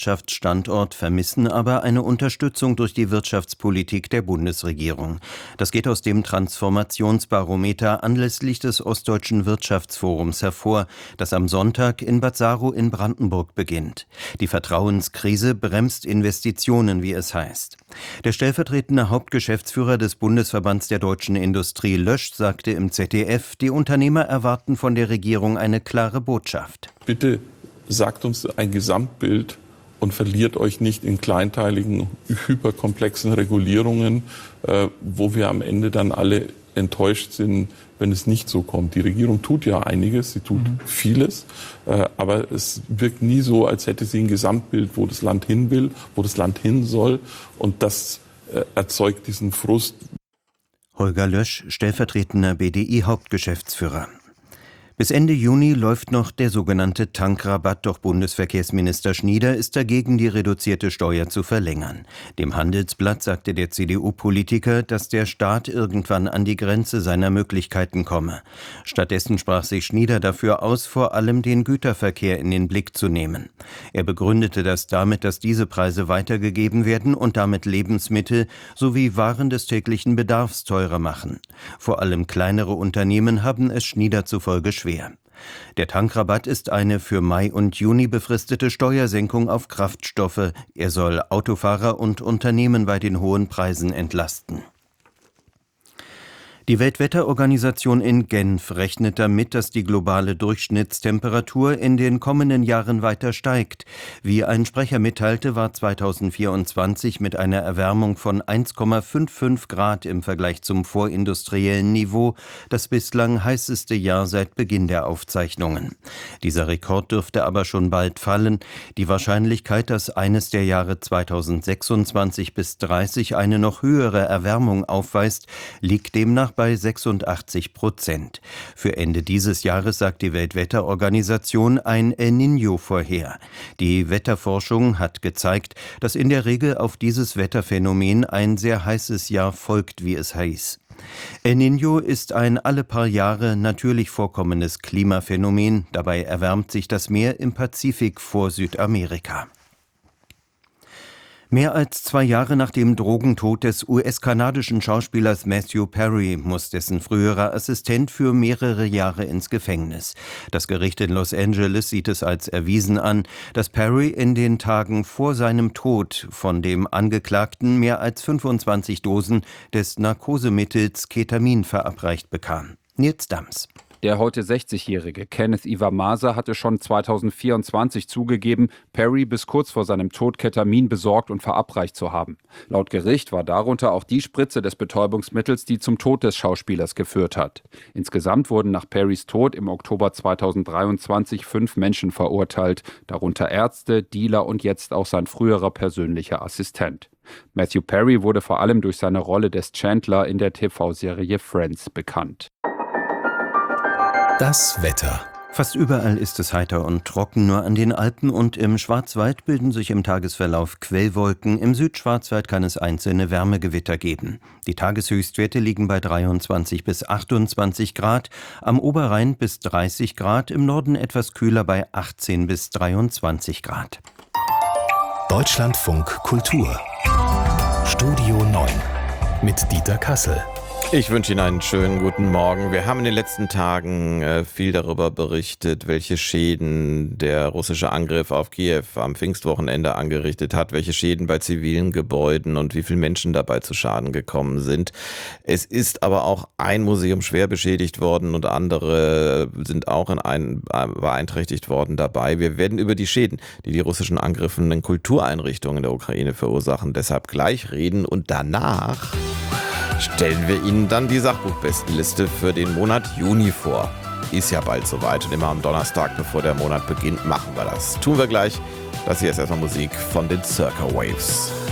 Wirtschaftsstandort, vermissen aber eine Unterstützung durch die Wirtschaftspolitik der Bundesregierung. Das geht aus dem Transformationsbarometer anlässlich des Ostdeutschen Wirtschaftsforums hervor, das am Sonntag in Bad Saro in Brandenburg beginnt. Die Vertrauenskrise bremst Investitionen, wie es heißt. Der stellvertretende Hauptgeschäftsführer des Bundesverbands der deutschen Industrie, Lösch, sagte im ZDF, die Unternehmer erwarten von der Regierung eine klare Botschaft. Bitte sagt uns ein Gesamtbild und verliert euch nicht in kleinteiligen, hyperkomplexen Regulierungen, wo wir am Ende dann alle enttäuscht sind, wenn es nicht so kommt. Die Regierung tut ja einiges, sie tut vieles, aber es wirkt nie so, als hätte sie ein Gesamtbild, wo das Land hin will, wo das Land hin soll, und das erzeugt diesen Frust. Holger Lösch, stellvertretender BDI-Hauptgeschäftsführer. Bis Ende Juni läuft noch der sogenannte Tankrabatt, doch Bundesverkehrsminister Schnieder ist dagegen, die reduzierte Steuer zu verlängern. Dem Handelsblatt sagte der CDU-Politiker, dass der Staat irgendwann an die Grenze seiner Möglichkeiten komme. Stattdessen sprach sich Schnieder dafür aus, vor allem den Güterverkehr in den Blick zu nehmen. Er begründete das damit, dass diese Preise weitergegeben werden und damit Lebensmittel sowie Waren des täglichen Bedarfs teurer machen. Vor allem kleinere Unternehmen haben es Schnieder zufolge schwer. Der Tankrabatt ist eine für Mai und Juni befristete Steuersenkung auf Kraftstoffe. Er soll Autofahrer und Unternehmen bei den hohen Preisen entlasten. Die Weltwetterorganisation in Genf rechnet damit, dass die globale Durchschnittstemperatur in den kommenden Jahren weiter steigt. Wie ein Sprecher mitteilte, war 2024 mit einer Erwärmung von 1,55 Grad im Vergleich zum vorindustriellen Niveau das bislang heißeste Jahr seit Beginn der Aufzeichnungen. Dieser Rekord dürfte aber schon bald fallen. Die Wahrscheinlichkeit, dass eines der Jahre 2026 bis 30 eine noch höhere Erwärmung aufweist, liegt demnach bei 86%. Für Ende dieses Jahres sagt die Weltwetterorganisation ein El Niño vorher. Die Wetterforschung hat gezeigt, dass in der Regel auf dieses Wetterphänomen ein sehr heißes Jahr folgt, wie es heißt. El Niño ist ein alle paar Jahre natürlich vorkommendes Klimaphänomen. Dabei erwärmt sich das Meer im Pazifik vor Südamerika. Mehr als 2 Jahre nach dem Drogentod des US-kanadischen Schauspielers Matthew Perry muss dessen früherer Assistent für mehrere Jahre ins Gefängnis. Das Gericht in Los Angeles sieht es als erwiesen an, dass Perry in den Tagen vor seinem Tod von dem Angeklagten mehr als 25 Dosen des Narkosemittels Ketamin verabreicht bekam. Nils Dams. Der heute 60-jährige Kenneth Iwamasa hatte schon 2024 zugegeben, Perry bis kurz vor seinem Tod Ketamin besorgt und verabreicht zu haben. Laut Gericht war darunter auch die Spritze des Betäubungsmittels, die zum Tod des Schauspielers geführt hat. Insgesamt wurden nach Perrys Tod im Oktober 2023 5 Menschen verurteilt, darunter Ärzte, Dealer und jetzt auch sein früherer persönlicher Assistent. Matthew Perry wurde vor allem durch seine Rolle des Chandler in der TV-Serie Friends bekannt. Das Wetter. Fast überall ist es heiter und trocken, nur an den Alpen und im Schwarzwald bilden sich im Tagesverlauf Quellwolken. Im Südschwarzwald kann es einzelne Wärmegewitter geben. Die Tageshöchstwerte liegen bei 23 bis 28 Grad, am Oberrhein bis 30 Grad, im Norden etwas kühler bei 18 bis 23 Grad. Deutschlandfunk Kultur. Studio 9 mit Dieter Kassel. Ich wünsche Ihnen einen schönen guten Morgen. Wir haben in den letzten Tagen viel darüber berichtet, welche Schäden der russische Angriff auf Kiew am Pfingstwochenende angerichtet hat, welche Schäden bei zivilen Gebäuden und wie viele Menschen dabei zu Schaden gekommen sind. Es ist aber auch ein Museum schwer beschädigt worden und andere sind auch beeinträchtigt worden dabei. Wir werden über die Schäden, die die russischen Angriffe in Kultureinrichtungen der Ukraine verursachen, deshalb gleich reden und danach stellen wir Ihnen dann die Sachbuchbestenliste für den Monat Juni vor. Ist ja bald soweit und immer am Donnerstag, bevor der Monat beginnt, machen wir das. Tun wir gleich. Das hier ist erstmal Musik von den Circa Waves.